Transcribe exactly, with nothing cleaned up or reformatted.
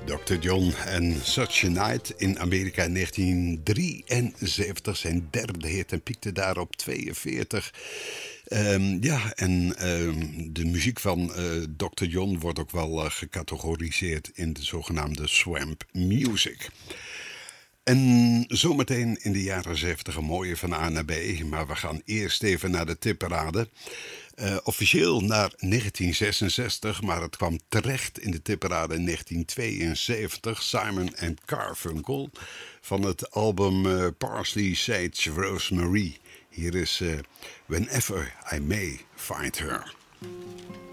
dokter John en Such a Night in Amerika in negentien drieënzeventig. Zijn derde hit en piekte daar op tweeënveertig. Um, ja, en um, de muziek van uh, dokter John wordt ook wel uh, gecategoriseerd in de zogenaamde swamp music. En zometeen in de jaren zeventig een mooie van A naar B. Maar we gaan eerst even naar de tipparade. Uh, officieel naar negentien zesenzestig, maar het kwam terecht in de tipparade in negentien tweeënzeventig. Simon and Garfunkel van het album uh, Parsley, Sage, Rosemary. Hier is uh, Whenever I May Find Her.